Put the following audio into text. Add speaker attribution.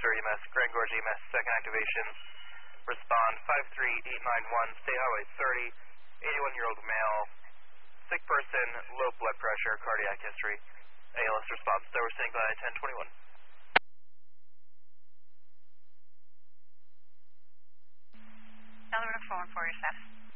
Speaker 1: EMS, Grand Gorge EMS, second activation. Respond 53891, State Highway 30, 81-year-old male, sick person, low blood pressure, cardiac history. ALS response, so we're standing by 1021.
Speaker 2: Delaware 414 your status.